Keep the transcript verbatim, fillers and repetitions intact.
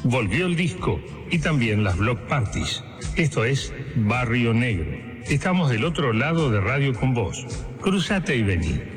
Volvió el disco y también las block parties. Esto es Barrio Negro. Estamos del otro lado de Radio con Vos. Cruzate y vení.